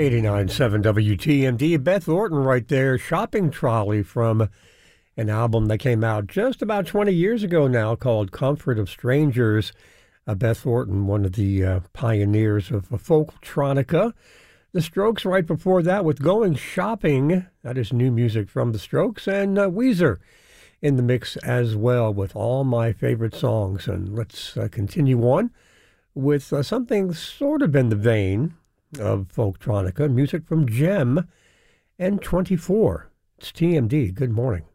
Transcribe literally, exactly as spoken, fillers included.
eighty-nine point seven W T M D. Beth Orton right there, Shopping Trolley, from an album that came out just about twenty years ago now called Comfort of Strangers. Uh, Beth Orton, one of the uh, pioneers of uh, Folktronica. The Strokes right before that with Going Shopping. That is new music from the Strokes. And uh, Weezer in the mix as well with All My Favorite Songs. And let's uh, continue on with uh, something sort of in the vein of Folktronica, music from Gem and twenty-four. It's T M D. Good morning.